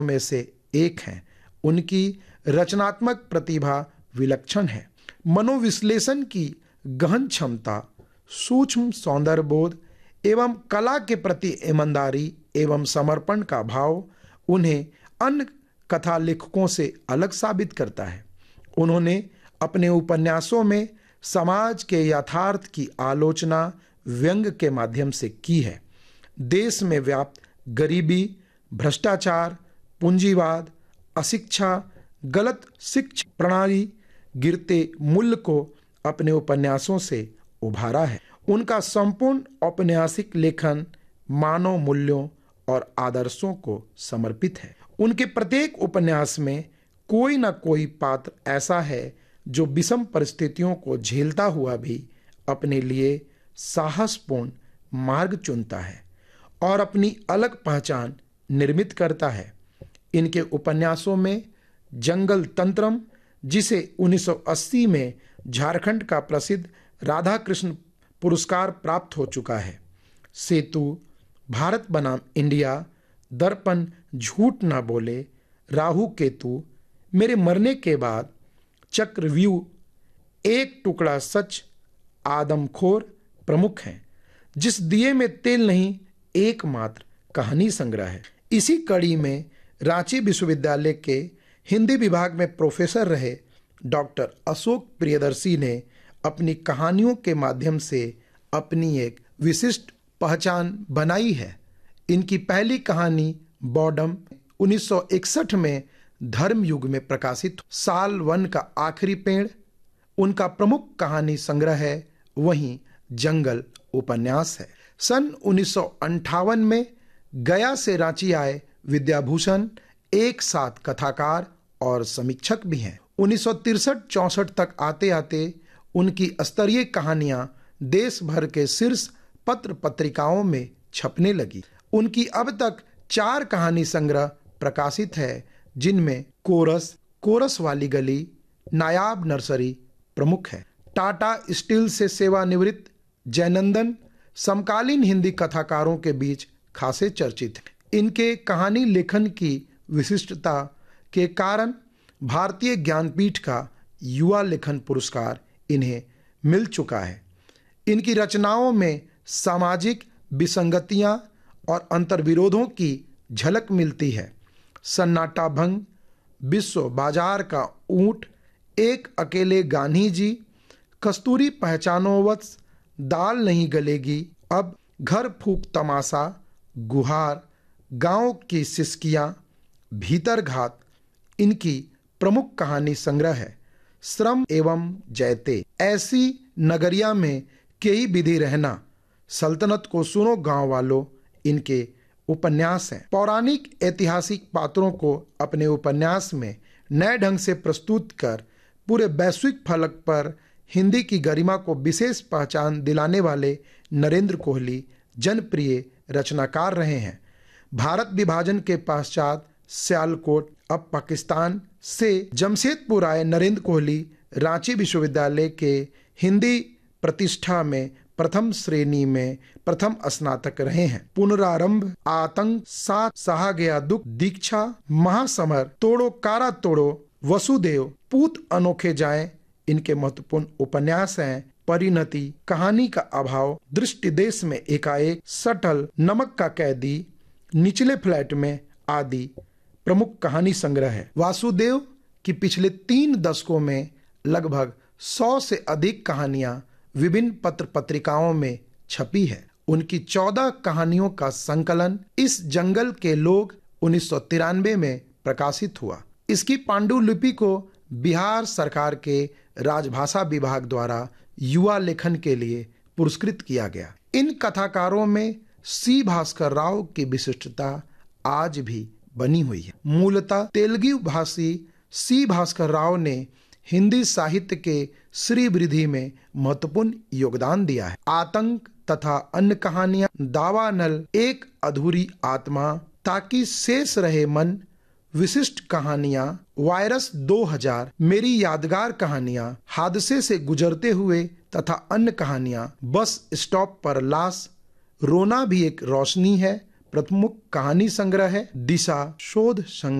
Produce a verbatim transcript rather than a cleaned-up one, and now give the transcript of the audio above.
में से एक हैं। उनकी रचनात्मक प्रतिभा विलक्षण है। मनोविश्लेषण की गहन क्षमता, सूक्ष्म सौंदर्य बोध एवं कला के प्रति ईमानदारी एवं समर्पण का भाव उन्हें अन्य कथा लेखकों से अलग साबित करता है। उन्होंने अपने उपन्यासों में समाज के यथार्थ की आलोचना व्यंग के माध्यम से की है। देश में व्याप्त गरीबी, भ्रष्टाचार, पूंजीवाद, अशिक्षा, गलत शिक्षा प्रणाली, गिरते मूल्य को अपने उपन्यासों से उभारा है। उनका संपूर्ण औपन्यासिक लेखन मानव मूल्यों और आदर्शों को समर्पित है। उनके प्रत्येक उपन्यास में कोई न कोई पात्र ऐसा है जो विषम परिस्थितियों को झेलता हुआ भी अपने लिए साहसपूर्ण मार्ग चुनता है और अपनी अलग पहचान निर्मित करता है। इनके उपन्यासों में जंगल तंत्रम, जिसे उन्नीस सौ अस्सी में झारखंड का प्रसिद्ध राधा कृष्ण पुरस्कार प्राप्त हो चुका है, सेतु, भारत बनाम इंडिया, दर्पण, झूठ ना बोले, राहु केतु, मेरे मरने के बाद, चक्रव्यूह, एक टुकड़ा सच, आदमखोर प्रमुख हैं। जिस दिए में तेल नहीं एकमात्र कहानी संग्रह है। इसी कड़ी में रांची विश्वविद्यालय के हिंदी विभाग में प्रोफेसर रहे डॉक्टर अशोक प्रियदर्शी ने अपनी कहानियों के माध्यम से अपनी एक विशिष्ट पहचान बनाई है। इनकी पहली कहानी बॉडम उन्नीस सौ इकसठ में धर्मयुग में प्रकाशित। साल वन का आखिरी पेड़ उनका प्रमुख कहानी संग्रह है, वहीं जंगल उपन्यास है। सन उन्नीस सौ अंठावन में गया से रांची आए विद्याभूषण एक साथ कथाकार और समीक्षक भी हैं। उन्नीस सौ तिरसठ चौसठ तक आते आते उनकी स्तरीय कहानियां देश भर के शीर्ष पत्र पत्रिकाओं में छपने लगी। उनकी अब तक चार कहानी संग्रह प्रकाशित है, जिनमें कोरस, कोरस वाली गली, नायाब नर्सरी प्रमुख है। टाटा स्टील से सेवानिवृत्त जयनंदन समकालीन हिंदी कथाकारों के बीच खासे चर्चित हैं। इनके कहानी लेखन की विशिष्टता के कारण भारतीय ज्ञानपीठ का युवा लेखन पुरस्कार इन्हें मिल चुका है। इनकी रचनाओं में सामाजिक विसंगतियां और अंतर्विरोधों की झलक मिलती है। सन्नाटा भंग, विश्व बाजार का ऊंट, एक अकेले गांधी जी, कस्तूरी पहचानोवत्स, दाल नहीं गलेगी, अब घर फूक तमाशा, गुहार, गांव की सिसकियां, भीतर घात इनकी प्रमुख कहानी संग्रह है। श्रम एवं जयते, ऐसी नगरिया में कई विधि रहना, सल्तनत को सुनो गांव वालों इनके उपन्यास हैं। पौराणिक ऐतिहासिक पात्रों को अपने उपन्यास में नए ढंग से प्रस्तुत कर पूरे वैश्विक फलक पर हिंदी की गरिमा को विशेष पहचान दिलाने वाले नरेंद्र कोहली जनप्रिय रचनाकार रहे हैं। भारत विभाजन के पश्चात सियालकोट, अब पाकिस्तान से जमशेदपुर आए नरेंद्र कोहली रांची विश्वविद्यालय के हिंदी प्रतिष्ठा में प्रथम श्रेणी में प्रथम स्नातक रहे हैं। पुनरारंभ, आतंक, साथ सहा गया दुख, दीक्षा, महासमर, तोड़ो कारा तोड़ो, वसुदेव, पूत अनोखे जाएं इनके महत्वपूर्ण उपन्यास हैं। परिणति, कहानी का अभाव, दृष्टि देश में एकाएक, सटल, नमक का कैदी, निचले फ्लैट में आदि प्रमुख कहानी संग्रह है। वासुदेव की पिछले तीन दशकों में लगभग सौ से अधिक कहानियां विभिन्न पत्र पत्रिकाओं में छपी है। उनकी चौदह कहानियों का संकलन इस जंगल के लोग उन्नीस सौ तिरानवे में प्रकाशित हुआ। इसकी पांडुलिपि को बिहार सरकार के राजभाषा विभाग द्वारा युवा लेखन के लिए पुरस्कृत किया गया। इन कथाकारों में सी भास्कर राव की विशिष्टता आज भी बनी हुई है। मूलतः तेलुगु भाषी सी भास्कर राव ने हिंदी साहित्य के श्रीवृद्धि में महत्वपूर्ण योगदान दिया है। आतंक तथा अन्य कहानियां, दावानल, एक अधूरी आत्मा, ताकि शेष रहे मन, विशिष्ट कहानियां, वायरस दो हज़ार, मेरी यादगार कहानियां, हादसे से गुजरते हुए तथा अन्य कहानियां, बस स्टॉप पर लाश, रोना भी एक रोशनी है, प्रमुख कहानी संग्रह है दिशा शोध संग्रह।